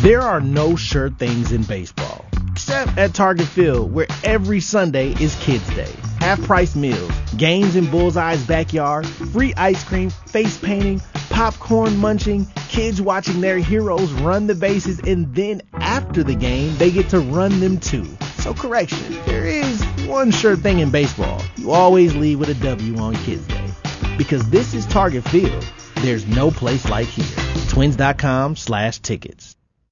There are no sure things in baseball, except at Target Field, where every Sunday is Kids Day. Half-price meals, games in Bullseye's backyard, free ice cream, face painting, popcorn munching, kids watching their heroes run the bases, and then after the game, they get to run them too. So correction, there is one sure thing in baseball. You always leave with a W on Kids Day. Because this is Target Field, there's no place like here. Twins.com/tickets.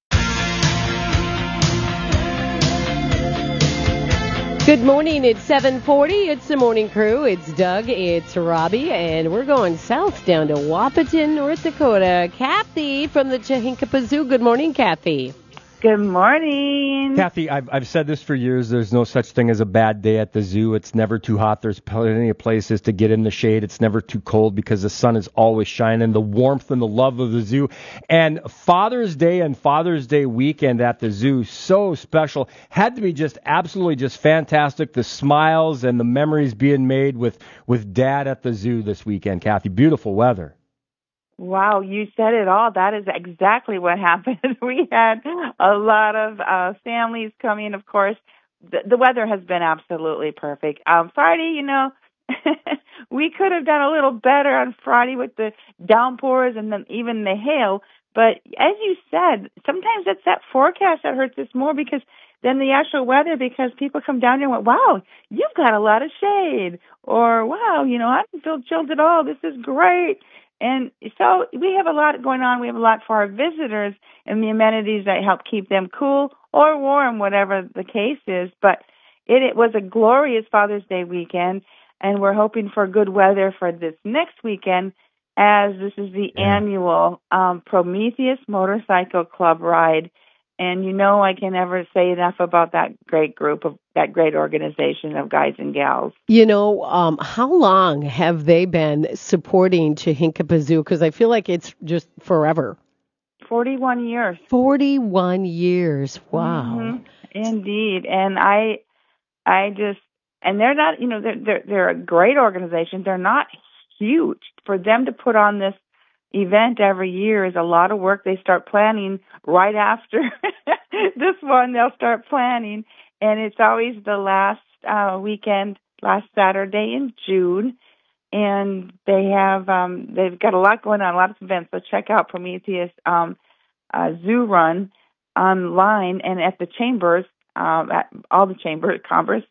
Good morning, it's 7:40. It's the morning crew. It's Doug, it's Robbie, and we're going south down to Wahpeton, North Dakota. Kathy from the Chihinkapah Zoo. Good morning, Kathy. Good morning. Kathy, I've said this for years. There's no such thing as a bad day at the zoo. It's never too hot. There's plenty of places to get in the shade. It's never too cold because the sun is always shining. The warmth and the love of the zoo. And Father's Day and Father's Day weekend at the zoo, so special. Had to be just absolutely just fantastic. The smiles and the memories being made with Dad at the zoo this weekend, Kathy. Beautiful weather. Wow, you said it all. That is exactly what happened. We had a lot of families coming, of course. The weather has been absolutely perfect. Friday, we could have done a little better on Friday with the downpours and then even the hail. But as you said, sometimes it's that forecast that hurts us more because than the actual weather, because people come down here and went, wow, you've got a lot of shade. Or, wow, I don't feel chilled at all. This is great. And so we have a lot going on. We have a lot for our visitors and the amenities that help keep them cool or warm, whatever the case is. But it was a glorious Father's Day weekend, and we're hoping for good weather for this next weekend, as this is the annual Prometheus Motorcycle Club ride. And I can never say enough about that great group of that great organization of guys and gals. How long have they been supporting Chihinkapah Zoo? Because I feel like it's just forever. 41 years. 41 years. Wow. Mm-hmm. Indeed. And and they're not, they're a great organization. They're not huge. For them to put on this event every year is a lot of work. They start planning right after this one. They'll start planning, and it's always the last weekend, last Saturday in June. And they have they've got a lot going on, a lot of events. So check out Prometheus Zoo Run online and at the chambers, at all the chambers, Congress.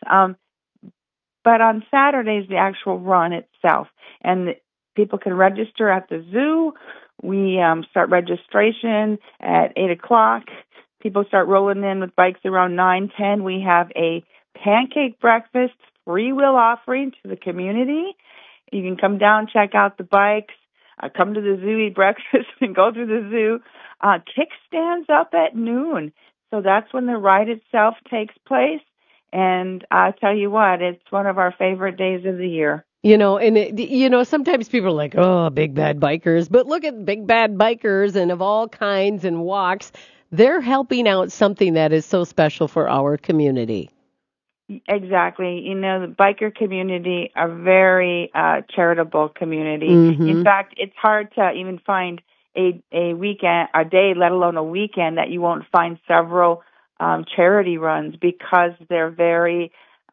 But on Saturdays, the actual run itself, and people can register at the zoo. We start registration at 8 o'clock. People start rolling in with bikes around 9, 10. We have a pancake breakfast, free will offering to the community. You can come down, check out the bikes, come to the zoo, eat breakfast, and go through the zoo. Kickstands up at noon. So that's when the ride itself takes place. And I tell you what, it's one of our favorite days of the year. Sometimes people are like, oh, big bad bikers. But look at big bad bikers and of all kinds and walks. They're helping out something that is so special for our community. Exactly. The biker community, a very charitable community. Mm-hmm. In fact, it's hard to even find a weekend, a day, let alone a weekend, that you won't find several charity runs because they're very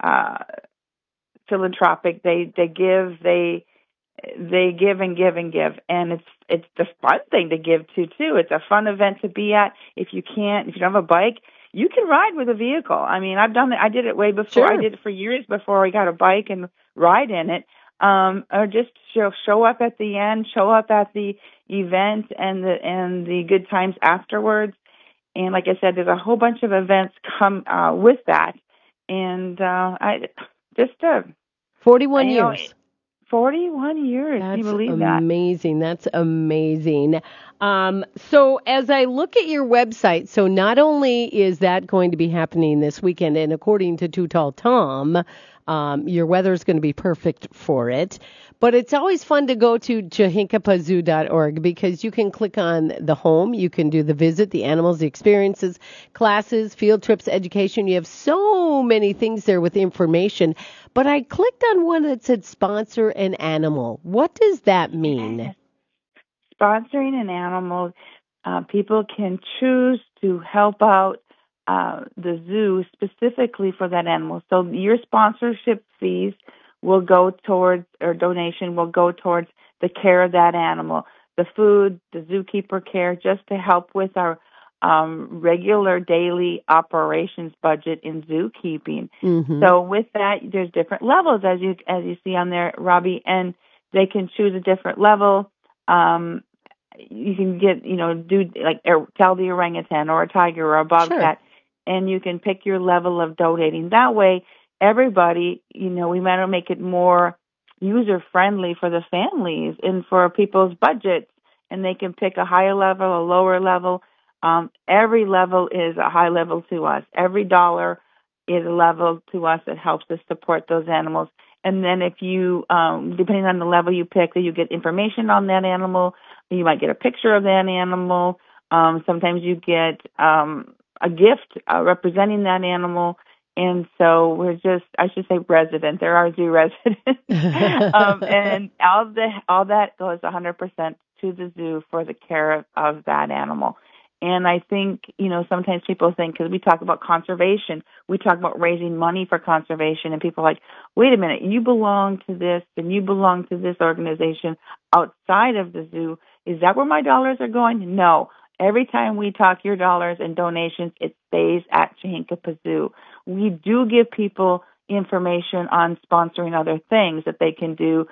philanthropic. They give and give and give, and it's the fun thing to give to too. It's a fun event to be at. If you don't have a bike, you can ride with a vehicle. I mean, I've done it. I did it way before. Sure. I did it for years before I got a bike and ride in it. Or just show up at the end, show up at the event and the good times afterwards. And like I said, there's a whole bunch of events come with that. And 41 years. 41 years. Can you believe that? Amazing. That's amazing. So as I look at your website, so not only is that going to be happening this weekend, and according to Too Tall Tom, your weather is going to be perfect for it. But it's always fun to go to chihinkapahzoo.org because you can click on the home. You can do the visit, the animals, the experiences, classes, field trips, education. You have so many things there with information. But I clicked on one that said sponsor an animal. What does that mean? Sponsoring an animal. people can choose to help out the zoo specifically for that animal. So your sponsorship fees will go towards, or donation will go towards the care of that animal, the food, the zookeeper care, just to help with our regular daily operations budget in zookeeping. Mm-hmm. So with that, there's different levels as you see on there, Robbie, and they can choose a different level. You can get, tell the orangutan or a tiger or a bobcat, and you can pick your level of donating. That way, everybody, we want to make it more user-friendly for the families and for people's budgets, and they can pick a higher level, a lower level. Every level is a high level to us. Every dollar is a level to us that helps us support those animals. And then if you, depending on the level you pick, you get information on that animal. You might get a picture of that animal. Sometimes you get a gift representing that animal. And so we're I should say resident. There are zoo residents. And all that goes 100% to the zoo for the care of that animal. And I think, sometimes people think, because we talk about conservation, we talk about raising money for conservation, and people are like, wait a minute, you belong to this and you belong to this organization outside of the zoo. Is that where my dollars are going? No. Every time we talk your dollars and donations, it stays at Chahinka Zoo. We do give people information on sponsoring other things that they can do,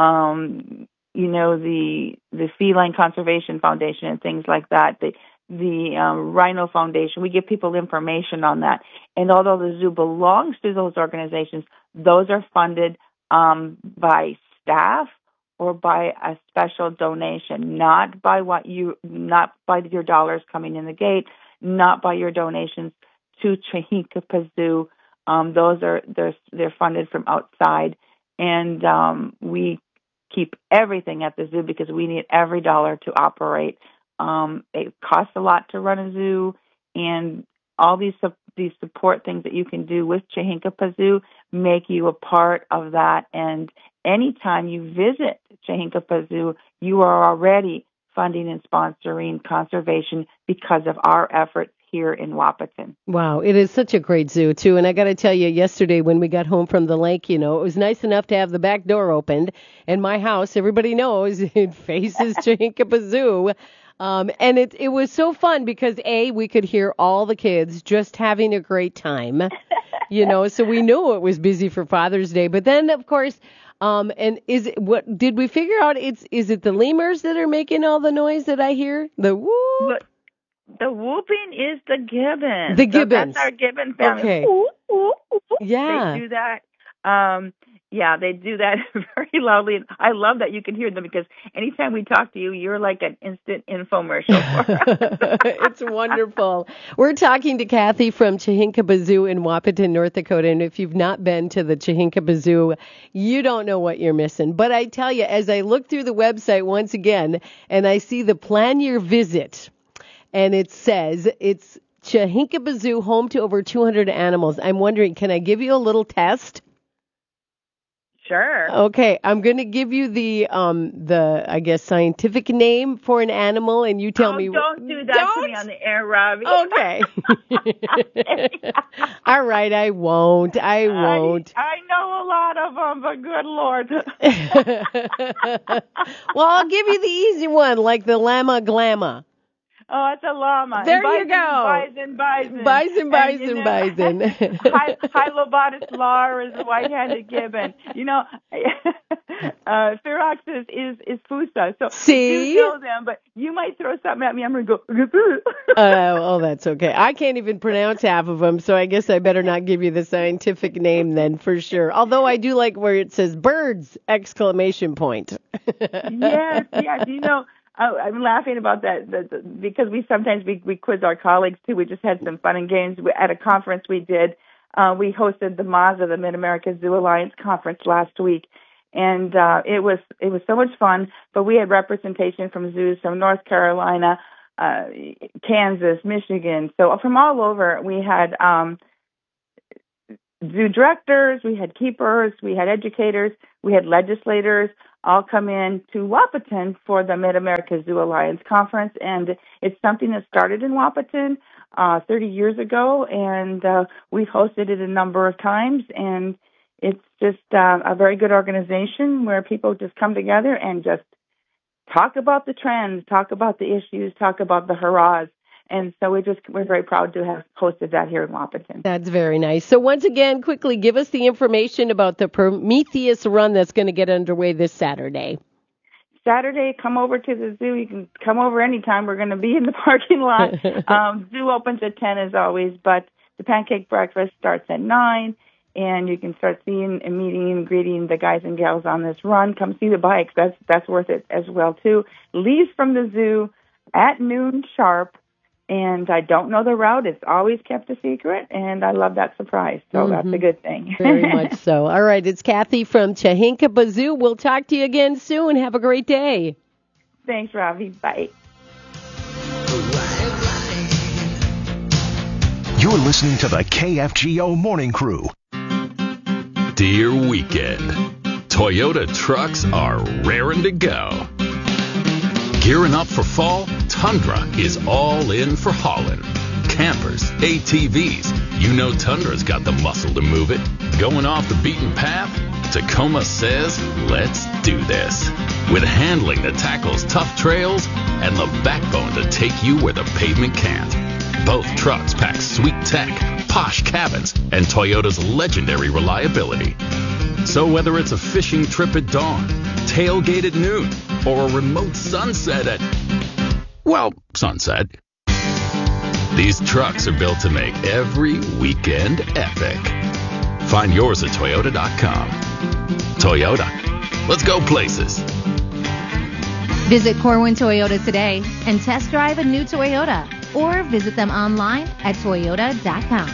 the Feline Conservation Foundation and things like that. The Rhino Foundation, we give people information on that. And although the zoo belongs to those organizations, those are funded by staff or by a special donation, not by your dollars coming in the gate, not by your donations to Chahinka Zoo. They're funded from outside, and we keep everything at the zoo because we need every dollar to operate. It costs a lot to run a zoo, and all these support things that you can do with Chahinka Zoo make you a part of that. And anytime you visit Chahinka Zoo, you are already funding and sponsoring conservation because of our efforts here in Wahpeton. Wow, it is such a great zoo, too. And I got to tell you, yesterday when we got home from the lake, it was nice enough to have the back door opened. And my house, everybody knows, it faces Chahinka Zoo. And it was so fun because, we could hear all the kids just having a great time, so we knew it was busy for Father's Day. But then, of course, and what did we figure out? Is it the lemurs that are making all the noise that I hear? The whoop? The whooping is the gibbons. The gibbons. So that's our gibbon family. Okay. Whoop, whoop, whoop. Yeah. They do that. They do that very loudly. And I love that you can hear them because anytime we talk to you, you're like an instant infomercial for us. It's wonderful. We're talking to Kathy from Chahinka Zoo in Wahpeton, North Dakota. And if you've not been to the Chahinka Zoo, you don't know what you're missing. But I tell you, as I look through the website once again, and I see the plan your visit, and it says it's Chahinka Zoo, home to over 200 animals. I'm wondering, can I give you a little test? Sure. Okay, I'm going to give you the I guess scientific name for an animal, and you tell me. Don't do that to me on the air, Robbie. Okay. All right, I won't. I know a lot of them, but good Lord. Well, I'll give you the easy one, like the llama glamma. Oh, it's a llama. There you go. Bison. Bison. Hylobatus lar is a white-handed gibbon. Ferox is Fusa. So see? You know them, but you might throw something at me. I'm going to go. Oh, that's okay. I can't even pronounce half of them, so I guess I better not give you the scientific name then for sure. Although I do like where it says birds! ! Yes. I'm laughing about that because we sometimes quiz our colleagues too. We just had some fun and games at a conference we did. We hosted the MAZA, the Mid-America Zoo Alliance conference last week, and it was so much fun. But we had representation from zoos from North Carolina, Kansas, Michigan, so from all over. We had zoo directors, we had keepers, we had educators, we had legislators. all come in to Wahpeton for the Mid-America Zoo Alliance Conference, and it's something that started in Wahpeton 30 years ago, and we've hosted it a number of times, and it's just a very good organization where people just come together and just talk about the trends, talk about the issues, talk about the hurrahs. And so we're very proud to have hosted that here in Wahpeton. That's very nice. So once again, quickly give us the information about the Prometheus Run that's going to get underway this Saturday. Saturday, come over to the zoo. You can come over anytime. We're going to be in the parking lot. Zoo opens at 10 as always, but the pancake breakfast starts at 9, and you can start seeing and meeting and greeting the guys and gals on this run. Come see the bikes. That's worth it as well, too. Leaves from the zoo at noon sharp. And I don't know the route. It's always kept a secret, and I love that surprise. So that's a good thing. Very much so. All right, it's Kathy from Chahinkapa Zoo. We'll talk to you again soon. Have a great day. Thanks, Ravi. Bye. You're listening to the KFGO Morning Crew. Dear weekend, Toyota trucks are raring to go. Gearing up for fall, Tundra is all in for hauling. Campers, ATVs, you know Tundra's got the muscle to move it. Going off the beaten path? Tacoma says, let's do this. With handling that tackles tough trails and the backbone to take you where the pavement can't. Both trucks pack sweet tech, posh cabins, and Toyota's legendary reliability. So whether it's a fishing trip at dawn, tailgate at noon, or a remote sunset at, well, sunset, these trucks are built to make every weekend epic. Find yours at Toyota.com. Toyota, let's go places. Visit Corwin Toyota today and test drive a new Toyota, or visit them online at Toyota.com.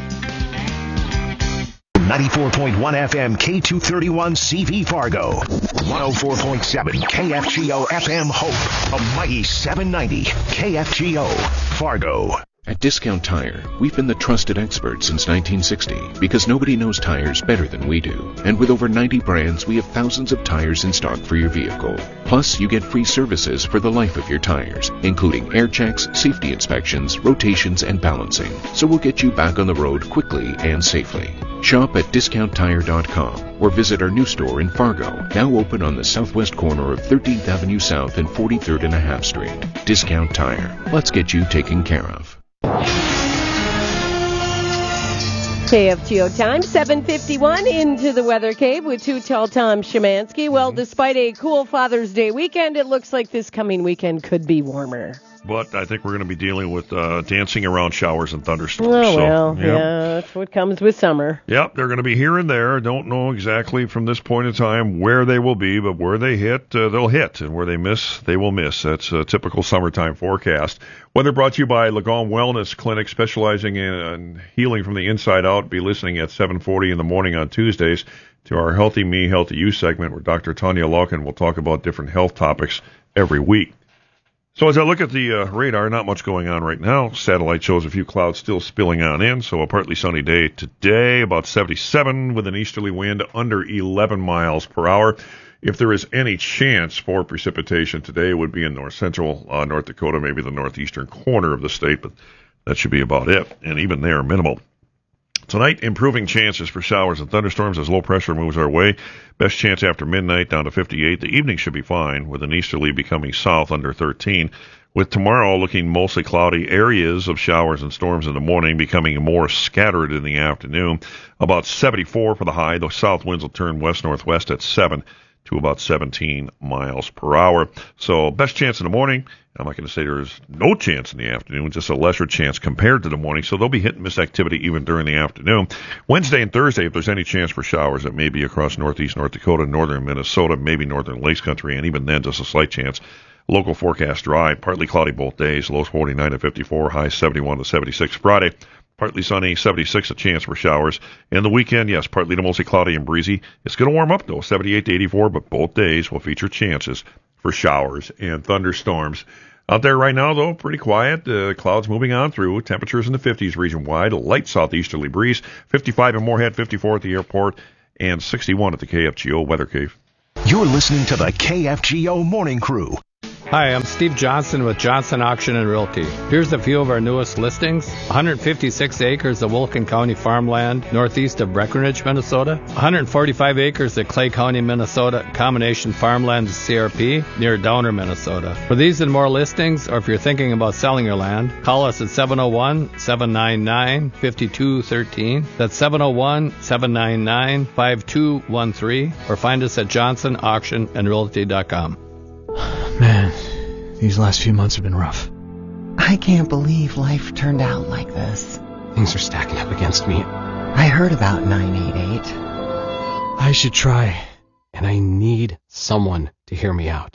94.1 FM K231 CV Fargo. 104.7 KFGO FM Hope. A mighty 790 KFGO Fargo. At Discount Tire, we've been the trusted experts since 1960 because nobody knows tires better than we do. And with over 90 brands, we have thousands of tires in stock for your vehicle. Plus, you get free services for the life of your tires, including air checks, safety inspections, rotations, and balancing. So we'll get you back on the road quickly and safely. Shop at DiscountTire.com or visit our new store in Fargo, now open on the southwest corner of 13th Avenue South and 43rd and a half Street. Discount Tire. Let's get you taken care of. KFGO time, 7:51 into the Weather Cave with Too Tall Tom Szymanski. Well, despite a cool Father's Day weekend, it looks like this coming weekend could be warmer. But I think we're going to be dealing with dancing around showers and thunderstorms. Oh, well, yeah, that's what comes with summer. Yep, they're going to be here and there. Don't know exactly from this point in time where they will be, but where they hit, they'll hit. And where they miss, they will miss. That's a typical summertime forecast. Weather brought to you by Lagom Wellness Clinic, specializing in healing from the inside out. Be listening at 7:40 in the morning on Tuesdays to our Healthy Me, Healthy You segment, where Dr. Tanya Lauken will talk about different health topics every week. So as I look at the radar, not much going on right now. Satellite shows a few clouds still spilling on in, so a partly sunny day today, about 77 with an easterly wind under 11 miles per hour. If there is any chance for precipitation today, it would be in north-central North Dakota, maybe the northeastern corner of the state, but that should be about it, and even there, minimal. Tonight, improving chances for showers and thunderstorms as low pressure moves our way. Best chance after midnight down to 58. The evening should be fine, with an easterly becoming south under 13. With tomorrow looking mostly cloudy, areas of showers and storms in the morning becoming more scattered in the afternoon. About 74 for the high. The south winds will turn west-northwest at 7 to about 17 miles per hour. So best chance in the morning. I'm not going to say there's no chance in the afternoon, just a lesser chance compared to the morning. So they'll be hit and miss activity even during the afternoon. Wednesday and Thursday, if there's any chance for showers, it may be across northeast North Dakota, northern Minnesota, maybe northern Lakes Country, and even then just a slight chance. Local forecast dry, partly cloudy both days, lows 49 to 54, highs 71 to 76 Friday. Partly sunny, 76 a chance for showers. And the weekend, yes, partly to mostly cloudy and breezy. It's going to warm up, though, 78 to 84, but both days will feature chances for showers and thunderstorms. Out there right now, though, pretty quiet. Clouds moving on through. Temperatures in the 50s region-wide. A light southeasterly breeze. 55 in Moorhead, 54 at the airport, and 61 at the KFGO Weather Cave. You're listening to the KFGO Morning Crew. Hi, I'm Steve Johnson with Johnson Auction and Realty. Here's a few of our newest listings. 156 acres of Wilkin County farmland northeast of Breckenridge, Minnesota. 145 acres of Clay County, Minnesota combination farmland CRP near Downer, Minnesota. For these and more listings, or if you're thinking about selling your land, call us at 701-799-5213. That's 701-799-5213. Or find us at johnsonauctionandrealty.com. Man, these last few months have been rough. I can't believe life turned out like this. Things are stacking up against me. I heard about 988. I should try, and I need someone to hear me out.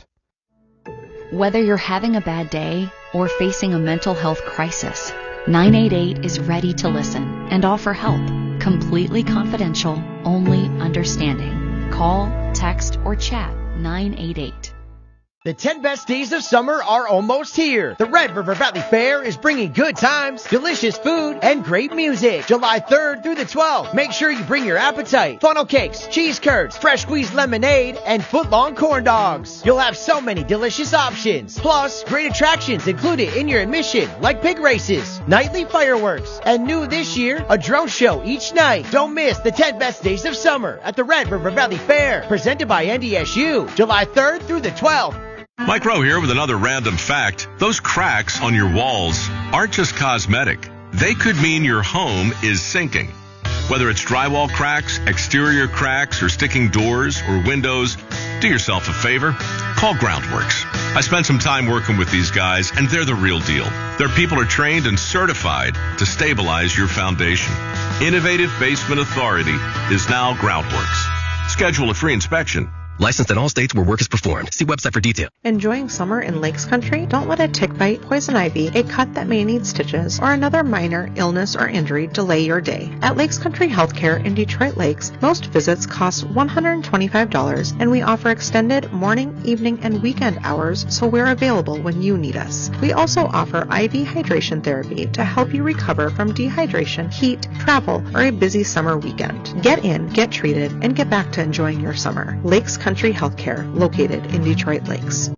Whether you're having a bad day or facing a mental health crisis, 988 is ready to listen and offer help. Completely confidential, only understanding. Call, text, or chat 988. The 10 best days of summer are almost here. The Red River Valley Fair is bringing good times, delicious food, and great music. July 3rd through the 12th. Make sure you bring your appetite. Funnel cakes, cheese curds, fresh squeezed lemonade, and foot-long corn dogs. You'll have so many delicious options. Plus, great attractions included in your admission, like pig races, nightly fireworks, and new this year, a drone show each night. Don't miss the 10 best days of summer at the Red River Valley Fair, presented by NDSU. July 3rd through the 12th. Mike Rowe here with another random fact. Those cracks on your walls aren't just cosmetic. They could mean your home is sinking. Whether it's drywall cracks, exterior cracks, or sticking doors or windows, do yourself a favor. Call Groundworks. I spent some time working with these guys, and they're the real deal. Their people are trained and certified to stabilize your foundation. Innovative Basement Authority is now Groundworks. Schedule a free inspection. Licensed in all states where work is performed. See website for detail. Enjoying summer in Lakes Country? Don't let a tick bite, poison ivy, a cut that may need stitches, or another minor illness or injury delay your day. At Lakes Country Healthcare in Detroit Lakes, most visits cost $125, and we offer extended morning, evening, and weekend hours, so we're available when you need us. We also offer IV hydration therapy to help you recover from dehydration, heat, travel, or a busy summer weekend. Get in, get treated, and get back to enjoying your summer. Lakes Country Healthcare, located in Detroit Lakes.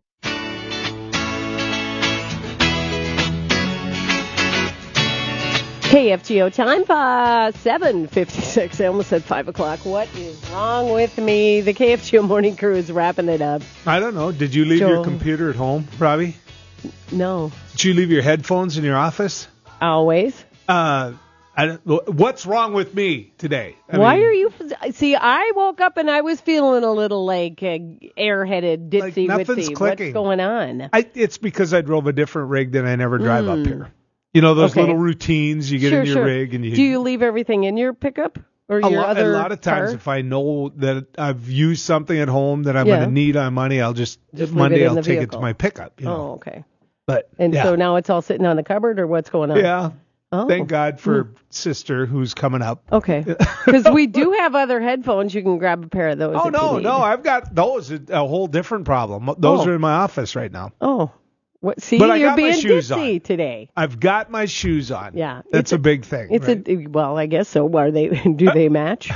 KFGO time, 7:56. I almost said 5 o'clock. What is wrong with me? The KFGO morning crew is wrapping it up. I don't know. Did you leave your computer at home, Robbie? No. Did you leave your headphones in your office? Always. What's wrong with me today? Why are you? See, I woke up and I was feeling a little like airheaded, ditzy, nothing's witsy. clicking. What's going on? It's because I drove a different rig than I never drive up here. You know those little routines you get in your rig, and do you leave everything in your pickup or your other a lot of times, car? if I know that I've used something at home that I'm going to need on Monday, I'll just Monday I'll take it to my pickup. You know? Oh, okay. But so now it's all sitting on the cupboard, or what's going on? Yeah. Oh. Thank God for sister who's coming up. Okay. Because we do have other headphones. You can grab a pair of those. Oh, no, I've got those. A whole different problem. Those are in my office right now. Oh. What? See, but you're being ditzy today. I've got my shoes on. Yeah. That's a big thing. Well, I guess so. Are they? Do they match?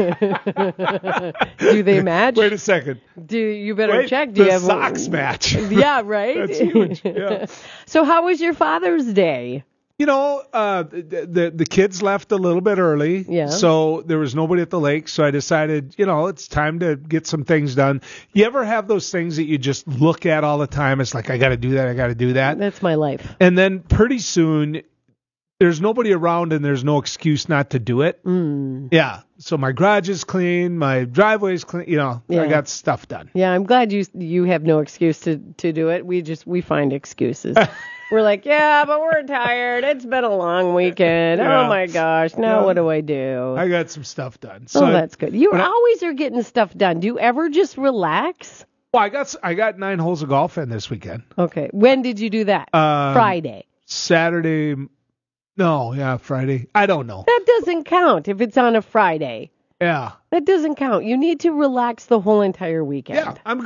Do they match? Wait a second. You better check. Do you have socks match? Yeah, right. That's huge. Yeah. So how was your Father's Day? You know, the kids left a little bit early, so there was nobody at the lake, so I decided, it's time to get some things done. You ever have those things that you just look at all the time? It's like, I got to do that. That's my life. And then pretty soon, there's nobody around and there's no excuse not to do it. Yeah. So my garage is clean, my driveway is clean, I got stuff done. Yeah, I'm glad you have no excuse to do it. We find excuses. We're like, but we're tired. It's been a long weekend. Yeah. Oh my gosh. Now what do I do? I got some stuff done. So that's good. You always are getting stuff done. Do you ever just relax? Well, I got 9 holes of golf in this weekend. Okay. When did you do that? Friday. Saturday. No, Friday. I don't know. That doesn't count if it's on a Friday. Yeah. That doesn't count. You need to relax the whole entire weekend. Yeah, I'm gonna.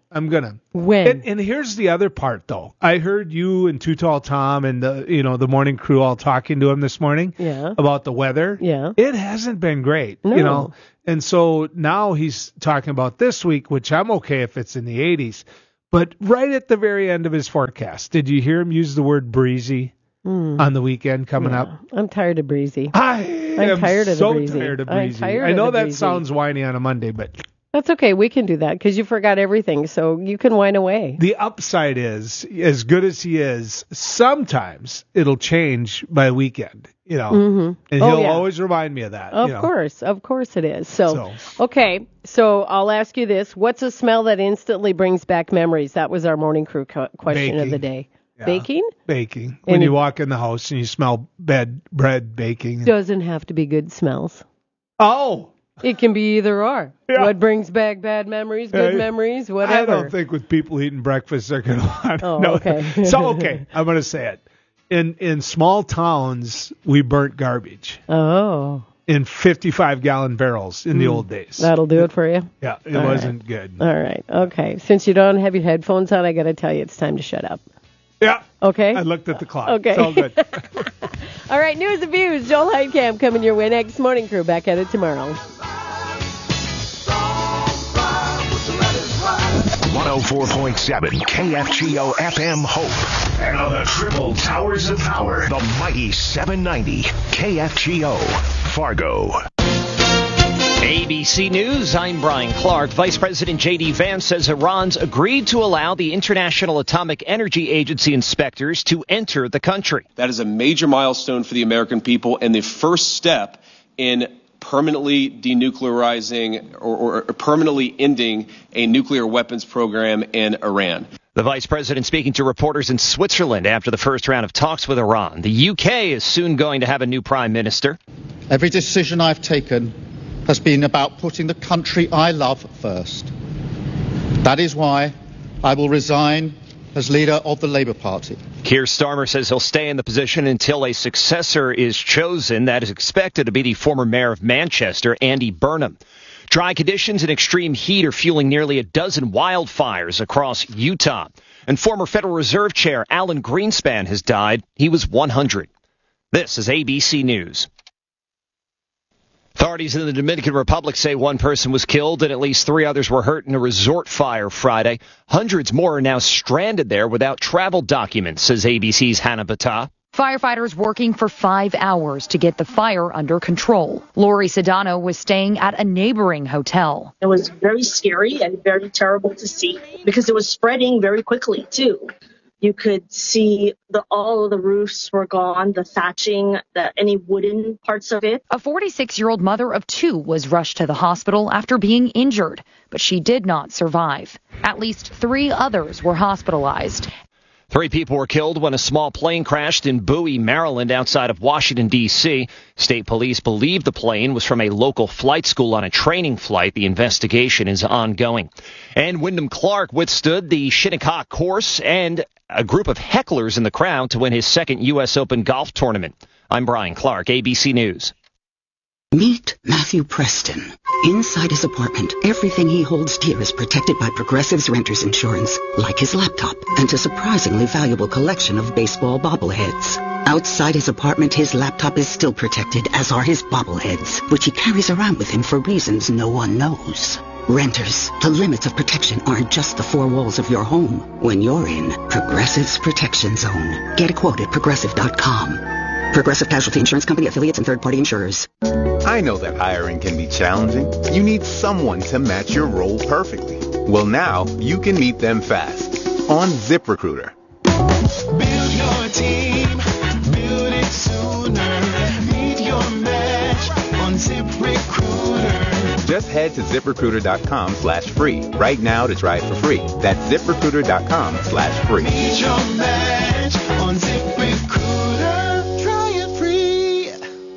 When? And here's the other part, though. I heard you and Too Tall Tom and the morning crew all talking to him this morning about the weather. Yeah. It hasn't been great, No. And so now he's talking about this week, which I'm okay if it's in the 80s. But right at the very end of his forecast, did you hear him use the word breezy on the weekend coming up? I'm tired of breezy. I'm tired of so the breezy. tired of breezy. I'm tired I know of the that breezy. sounds whiny on a Monday, but That's okay. We can do that because you forgot everything, so you can whine away. the upside is, as good as he is, sometimes it'll change by the weekend, And he'll always remind me of that. Of course it is. So, okay. So I'll ask you this: what's a smell that instantly brings back memories? That was our morning crew question of the day. Yeah. Baking? Baking. When you walk in the house and you smell bread baking. Doesn't have to be good smells. Oh. It can be either or. Yeah. What brings back bad memories, good memories, whatever. I don't think with people eating breakfast they're going to want to. Oh, No. okay. So, okay, I'm going to say it. In small towns, we burnt garbage. Oh. In 55-gallon barrels in the old days. That'll do it for you? Yeah, it All wasn't good. All right. Okay. Since you don't have your headphones on, I got to tell you it's time to shut up. Yeah. Okay. I looked at the clock. Okay. It's all good. All right. News and views. Joel Heitkamp coming your way next. Morning crew back at it tomorrow. 104.7 KFGO FM Hope. And on the triple towers of power, the mighty 790 KFGO Fargo. ABC News, I'm Brian Clark. Vice President J.D. Vance says Iran's agreed to allow the International Atomic Energy Agency inspectors to enter the country. That is a major milestone for the American people and the first step in permanently denuclearizing or permanently ending a nuclear weapons program in Iran. The vice president speaking to reporters in Switzerland after the first round of talks with Iran. The UK is soon going to have a new prime minister. Every decision I've taken has been about putting the country I love first. That is why I will resign as leader of the Labour Party. Keir Starmer says he'll stay in the position until a successor is chosen. That is expected to be the former mayor of Manchester, Andy Burnham. Dry conditions and extreme heat are fueling nearly a dozen wildfires across Utah. And former Federal Reserve Chair Alan Greenspan has died. He was 100. This is ABC News. Authorities in the Dominican Republic say one person was killed and at least 3 others were hurt in a resort fire Friday. Hundreds more are now stranded there without travel documents, says ABC's Hannah Bata. Firefighters working for 5 hours to get the fire under control. Lori Sedano was staying at a neighboring hotel. It was very scary and very terrible to see because it was spreading very quickly, too. You could see all of the roofs were gone, the thatching, any wooden parts of it. A 46-year-old mother of 2 was rushed to the hospital after being injured, but she did not survive. At least 3 others were hospitalized. 3 people were killed when a small plane crashed in Bowie, Maryland, outside of Washington, D.C. State police believe the plane was from a local flight school on a training flight. The investigation is ongoing. And Wyndham Clark withstood the Shinnecock course and a group of hecklers in the crowd to win his second U.S. Open golf tournament. I'm Brian Clark, ABC News. Meet Matthew Preston. Inside his apartment, everything he holds dear is protected by Progressive's Renters Insurance, like his laptop and a surprisingly valuable collection of baseball bobbleheads. Outside his apartment, his laptop is still protected, as are his bobbleheads, which he carries around with him for reasons no one knows. Renters, the limits of protection aren't just the 4 walls of your home. When you're in Progressive's Protection Zone. Get a quote at Progressive.com. Progressive Casualty Insurance Company, affiliates, and third-party insurers. I know that hiring can be challenging. You need someone to match your role perfectly. Well, now you can meet them fast on ZipRecruiter. Build your team, build it sooner. Meet your match on ZipRecruiter. Just head to ZipRecruiter.com/free right now to try it for free. That's ZipRecruiter.com/free. Meet your match on ZipRecruiter. Try it free.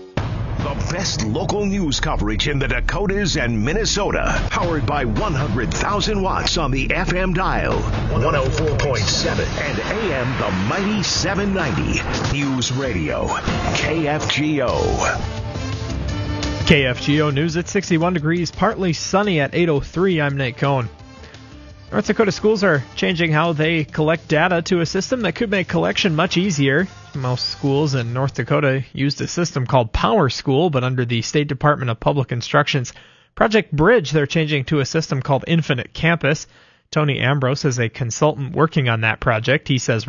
The best local news coverage in the Dakotas and Minnesota. Powered by 100,000 watts on the FM dial. 104.7 and AM the mighty 790. News Radio. KFGO. KFGO News at 61 degrees, partly sunny at 8:03. I'm Nate Cohn. North Dakota schools are changing how they collect data to a system that could make collection much easier. Most schools in North Dakota used a system called PowerSchool, but under the State Department of Public Instruction's Project Bridge, they're changing to a system called Infinite Campus. Tony Ambrose is a consultant working on that project. He says